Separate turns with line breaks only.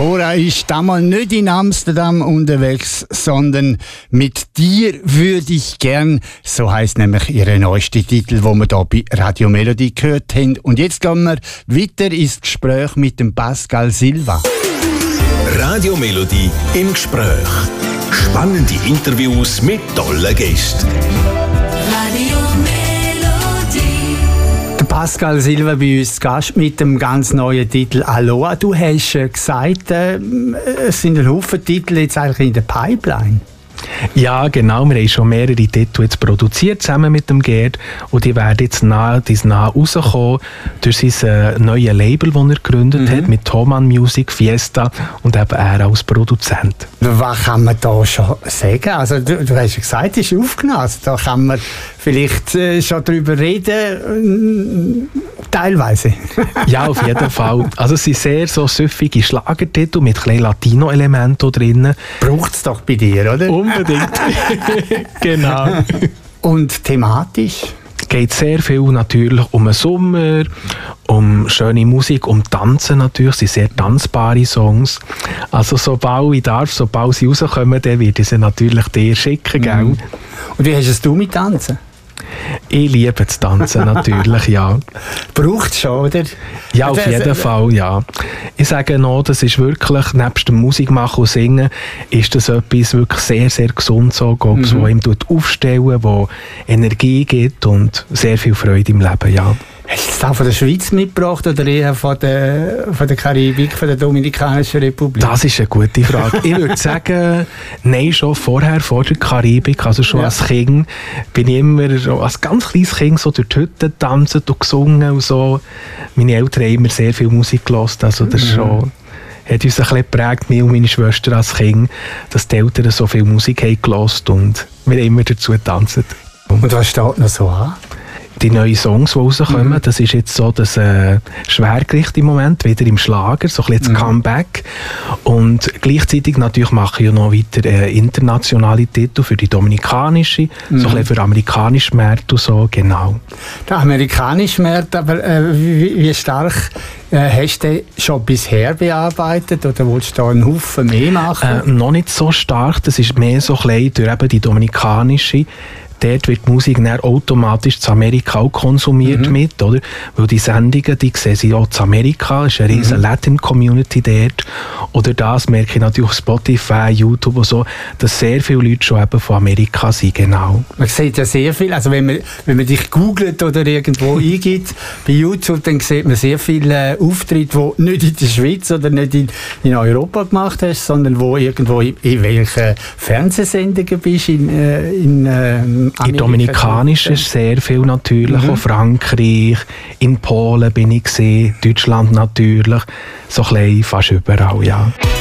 Cora ist damals nicht in Amsterdam unterwegs, sondern mit dir würde ich gern. So heisst nämlich ihre neueste Titel, wo wir hier bei Radio Melody gehört haben. Und jetzt gehen wir weiter ins Gespräch mit dem Pascal Silva.
Radio Melody im Gespräch. Spannende Interviews mit tollen Gästen.
Radio Melody.
Der Pascal Silva bei uns zu Gast mit dem ganz neuen Titel «Aloha». Du hast gesagt, es sind ein Haufen Titel jetzt eigentlich in der Pipeline.
Ja, genau. Wir haben schon mehrere Titel jetzt produziert, zusammen mit dem Gerd. Und die werden jetzt nah rauskommen durch sein neues Label, das er gegründet hat, mit Thomann Music, Fiesta und eben er als Produzent.
Was kann man da schon sagen? Also, du hast ja gesagt, es ist aufgenommen. Also, da kann man vielleicht schon drüber reden, teilweise.
Ja, auf jeden Fall. Also, es sind sehr so süffige Schlagertitel mit kleinen Latino-Elementen drin.
Braucht es doch bei dir, oder?
Unbedingt. Genau.
Und thematisch?
Es geht sehr viel natürlich um den Sommer, um schöne Musik, um Tanzen natürlich. Es sind sehr tanzbare Songs. Also sobald ich darf, sobald sie rauskommen, dann werde ich sie natürlich dir schicken. Gell?
Und wie hast es du mit Tanzen?
Ich liebe zu tanzen, natürlich, ja.
Braucht es schon, oder?
Ja, auf jeden Fall, ja. Ich sage noch, das ist wirklich, nebst dem Musikmachen und Singen, ist das etwas wirklich sehr, sehr gesund, so, das ihm aufstellen, wo Energie gibt und sehr viel Freude im Leben, ja.
Hast du das auch von der Schweiz mitgebracht oder eher von der Karibik, von der Dominikanischen Republik?
Das ist eine gute Frage. Ich würde sagen, nein, schon vorher, vor der Karibik, also schon als Kind, bin ich immer als ganz kleines Kind so durch die Hütte getanzt und gesungen und so. Meine Eltern haben immer sehr viel Musik gehört, also das schon, hat uns ein bisschen geprägt, mich und meine Schwester als Kind, dass die Eltern so viel Musik haben gehört und wir haben immer dazu getanzt.
Und was steht noch so an?
Die neuen Songs, die rauskommen, das ist jetzt so das Schwergewicht im Moment, wieder im Schlager, so ein bisschen das Comeback. Und gleichzeitig natürlich mache ich ja noch weiter internationale Titel für die dominikanische, so ein bisschen für den amerikanischen Markt und so, genau.
Der amerikanische Markt, aber wie stark hast du den schon bisher bearbeitet oder willst du da einen Haufen mehr machen?
Noch nicht so stark, das ist mehr so ein bisschen durch eben die dominikanische. Dort wird die Musik dann automatisch zu Amerika auch konsumiert mit, oder? Weil die Sendungen, die sehen sie auch zu Amerika, es ist eine riesen Latin-Community dort. Oder das merke ich natürlich auf Spotify, YouTube und so, dass sehr viele Leute schon eben von Amerika sind, genau.
Man sieht ja sehr viel, also wenn man dich googelt oder irgendwo eingibt, bei YouTube, dann sieht man sehr viele Auftritte, die nicht in der Schweiz oder nicht in Europa gemacht hast, sondern wo irgendwo in welchen Fernsehsendungen bist, in
Dominikanisch ist sehr viel natürlich, auch Frankreich, in Polen bin ich gesehen, Deutschland natürlich, so klein fast überall, ja.